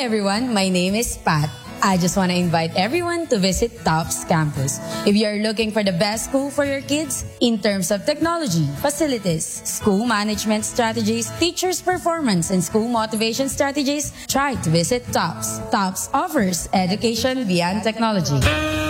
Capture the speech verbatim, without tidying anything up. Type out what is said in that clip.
everyone, my name is Pat. I just want to invite everyone to visit TOPS Campus. If you are looking for the best school for your kids in terms of technology, facilities, school management strategies, teachers' performance, and school motivation strategies, try to visit TOPS. TOPS offers education beyond technology.